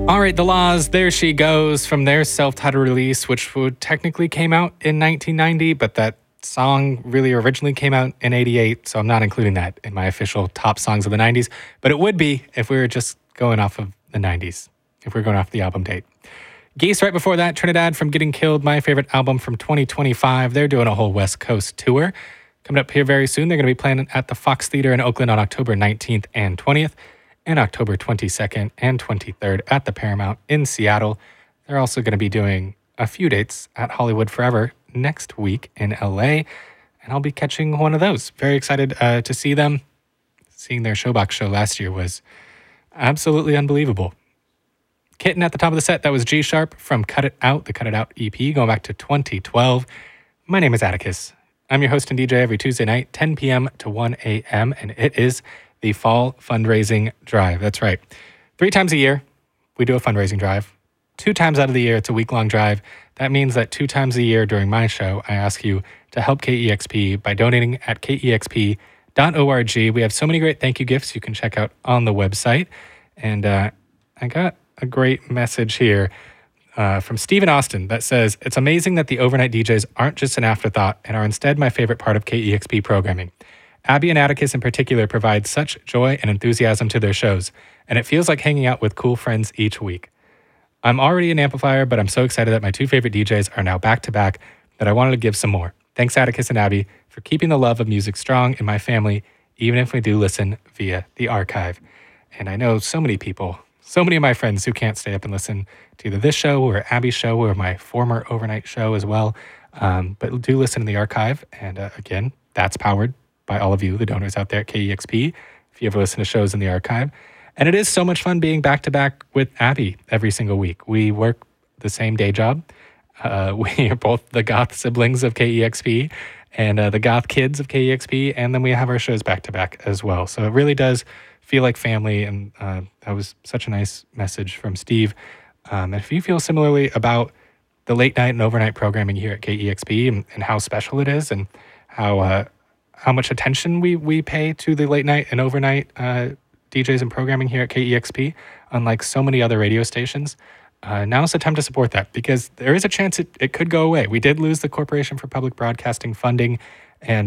All right, The Laws, There She Goes, from their self-titled release, which would technically came out in 1990, but that song really originally came out in 88, so I'm not including that in my official top songs of the 90s, but it would be if we were just going off of the 90s, if we were going off the album date. Geese, right before that, Trinidad from Getting Killed, my favorite album from 2025. They're doing a whole West Coast tour. Coming up here very soon, they're going to be playing at the Fox Theater in Oakland on October 19th and 20th, and October 22nd and 23rd at the Paramount in Seattle. They're also going to be doing a few dates at Hollywood Forever next week in LA, and I'll be catching one of those. Very excited to see them. Seeing their Showbox show last year was absolutely unbelievable. Kitten at the top of the set, that was G Sharp from Cut It Out, the Cut It Out EP, going back to 2012. My name is Atticus. I'm your host and DJ every Tuesday night, 10 p.m. to 1 a.m., and it is the Fall Fundraising Drive. That's right. 3 times a year, we do a fundraising drive. 2 times out of the year, it's a week-long drive. That means that 2 times a year during my show, I ask you to help KEXP by donating at kexp.org. We have so many great thank you gifts you can check out on the website. And I got a great message here from Stephen Austin that says, "It's amazing that the overnight DJs aren't just an afterthought and are instead my favorite part of KEXP programming. Abby and Atticus in particular provide such joy and enthusiasm to their shows, and it feels like hanging out with cool friends each week. I'm already an amplifier, but I'm so excited that my 2 favorite DJs are now back-to-back that I wanted to give some more. Thanks, Atticus and Abby, for keeping the love of music strong in my family, even if we do listen via the archive." And I know so many people, so many of my friends who can't stay up and listen to either this show or Abby's show or my former overnight show as well, but do listen to the archive. And again, that's powered by all of you, the donors out there at KEXP, if you ever listen to shows in the archive. And it is so much fun being back-to-back with Abby every single week. We work the same day job. We are both the goth siblings of KEXP and the goth kids of KEXP, and then we have our shows back-to-back as well. So it really does feel like family, and that was such a nice message from Steve. And if you feel similarly about the late night and overnight programming here at KEXP and how special it is and how much attention we pay to the late night and overnight DJs and programming here at KEXP, unlike so many other radio stations, now's the time to support that, because there is a chance it could go away. We did lose the Corporation for Public Broadcasting funding, and,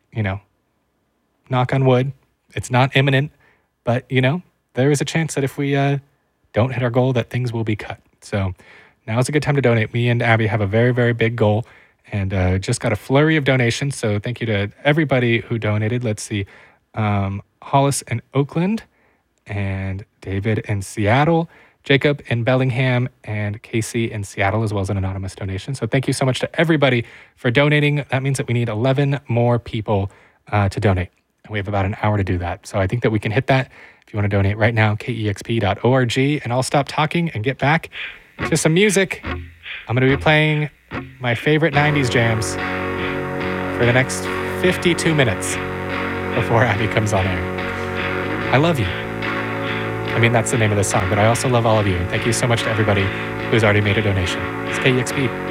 knock on wood, it's not imminent, but, there is a chance that if we don't hit our goal, that things will be cut. So now's a good time to donate. Me and Abby have a very, very big goal, and just got a flurry of donations. So thank you to everybody who donated. Let's see. Hollis in Oakland, and David in Seattle, Jacob in Bellingham, and Casey in Seattle, as well as an anonymous donation. So thank you so much to everybody for donating. That means that we need 11 more people to donate. And we have about an hour to do that. So I think that we can hit that. If you want to donate right now, kexp.org. And I'll stop talking and get back to some music. I'm going to be playing my favorite 90s jams for the next 52 minutes before Abby comes on air. I love you. I mean, that's the name of the song, but I also love all of you. And thank you so much to everybody who's already made a donation. It's KEXP.